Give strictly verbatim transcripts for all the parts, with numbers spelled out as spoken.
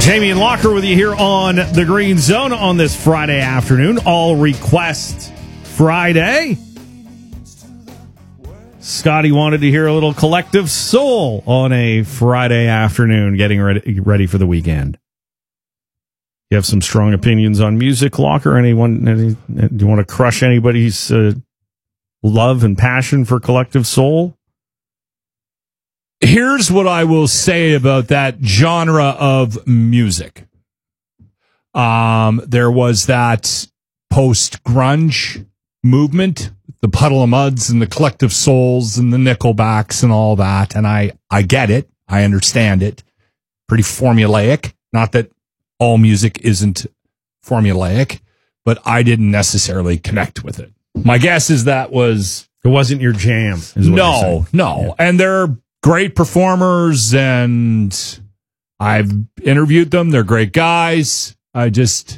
Jamie and Locker with you here on the Green Zone on this Friday afternoon. All Request Friday. Scotty wanted to hear a little Collective Soul on a Friday afternoon, getting ready, ready for the weekend. You have some strong opinions on music, Locker? Anyone? Any, do you want to crush anybody's uh, love and passion for Collective Soul? Here's what I will say about that genre of music. Um, there was that post-grunge movement, the Puddle of Muds and the Collective Souls and the Nickelbacks and all that, and I, I get it. I understand it. Pretty formulaic. Not that all music isn't formulaic, but I didn't necessarily connect with it. My guess is that was... It wasn't your jam. No, no. Yeah. And they're great performers, and I've interviewed them. They're great guys. I just,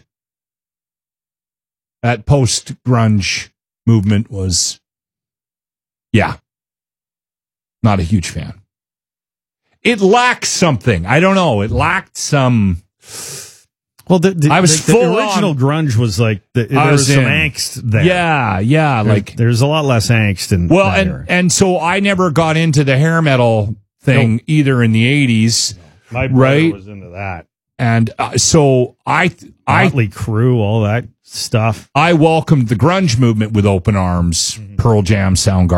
that post-grunge movement was, yeah, not a huge fan. It lacked something. I don't know. It lacked some... Well, the, the, I was the, full the original on, grunge was like, the, there was, was some angst there. Yeah, yeah. There, like There's a lot less angst in Well, that and, era. and so I never got into the hair metal thing no. either in the eighties. No. My brother right? was into that. And uh, so I... Motley Crue, all that stuff. I welcomed the grunge movement with open arms, mm-hmm. Pearl Jam, Soundgarden.